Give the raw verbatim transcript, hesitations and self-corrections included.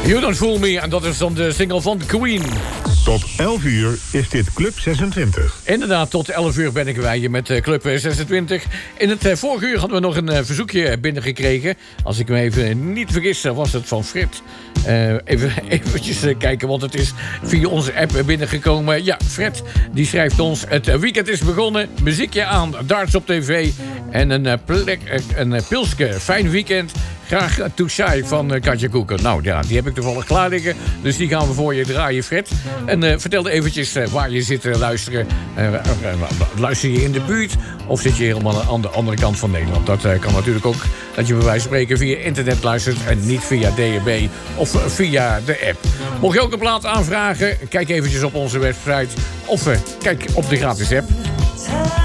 You Don't Fool Me. En dat is dan de single van Queen. Tot elf uur is dit Club zesentwintig. Inderdaad, tot elf uur ben ik bij je met Club zesentwintig. In het uh, vorige uur hadden we nog een uh, verzoekje binnengekregen. Als ik me even niet vergis, was het van Fred. Uh, even eventjes uh, kijken, want het is via onze app binnengekomen. Ja, Fred, die schrijft ons: het weekend is begonnen, muziekje aan, darts op tv en een, uh, plek, uh, een uh, pilske. Fijn weekend. Graag uh, Too Shy van uh, Katja Koeken. Nou ja, die heb ik toevallig klaar liggen. Dus die gaan we voor je draaien, Fred. En uh, vertel eventjes uh, waar je zit te luisteren. Uh, uh, uh, luister je in de buurt? Of zit je helemaal aan de andere kant van Nederland? Dat uh, kan natuurlijk ook, dat je bij wijze van spreken via internet luistert en niet via D A B of uh, via de app. Mocht je ook een plaat aanvragen, kijk eventjes op onze website of uh, kijk op de gratis app.